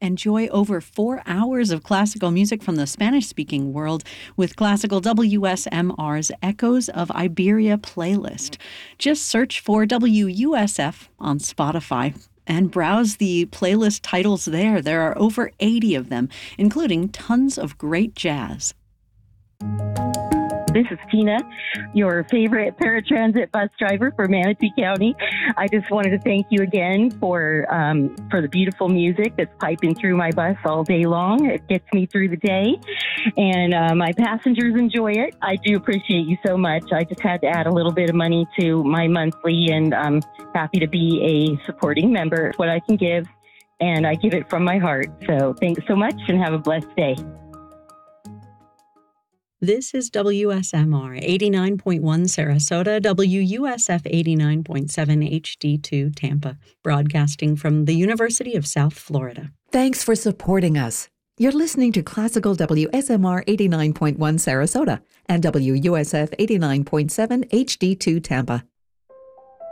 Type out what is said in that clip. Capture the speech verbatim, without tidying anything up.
enjoy over four hours of classical music from the Spanish-speaking world with Classical W S M R's Echoes of Iberia playlist. Just search for W U S F on Spotify and browse the playlist titles there. There are over eighty of them, including tons of great jazz. This is Tina, your favorite paratransit bus driver for Manatee County. I just wanted to thank you again for um, for the beautiful music that's piping through my bus all day long. It gets me through the day, and uh, my passengers enjoy it. I do appreciate you so much. I just had to add a little bit of money to my monthly, and I'm happy to be a supporting member. It's what I can give, and I give it from my heart. So thanks so much, and have a blessed day. This is W S M R eighty-nine point one Sarasota, W U S F eighty-nine point seven H D two Tampa, broadcasting from the University of South Florida. Thanks for supporting us. You're listening to Classical W S M R eighty-nine point one Sarasota and W U S F eighty-nine point seven H D two Tampa.